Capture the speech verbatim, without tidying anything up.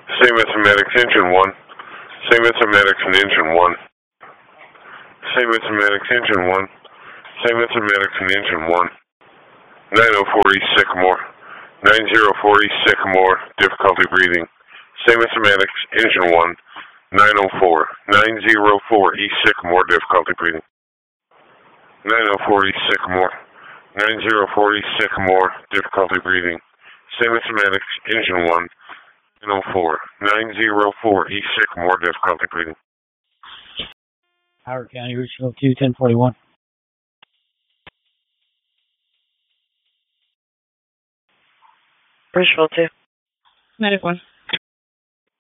Saint Vincent Medics Engine one. Saint Vincent Medics and Engine one. Saint Vincent Medics Engine one. Saint Vincent Medics and Engine one. nine oh four East Sycamore. nine oh four East Sycamore, difficulty breathing. Saint Vincent Medics Engine one. nine oh four. nine oh four East Sycamore, difficulty breathing. nine oh four East Sycamore. nine oh four East Sycamore, difficulty breathing. Saint Vincent Medics Engine one. nine oh four. nine oh four East Sycamore, difficulty breathing. Howard County, Richfield two, ten forty-one. Richfield two. Medic one.